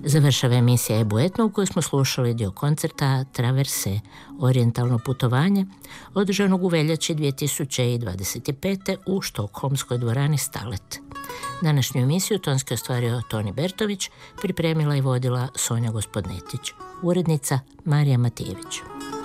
Završava emisija Ebu Etno u kojoj smo slušali dio koncerta Traverse, orijentalno putovanje, održanog u veljači 2025. u štokholmskoj dvorani Stalet. Današnju emisiju tonski ostvario Toni Bertović, pripremila i vodila Sonja Gospodnetić, urednica Marija Matijević.